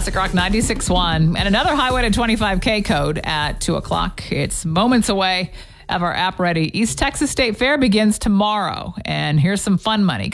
Classic Rock 96.1 and another Highway to 25K code at 2 o'clock. It's moments away. Have our app ready. East Texas State Fair begins tomorrow. And here's some fun money.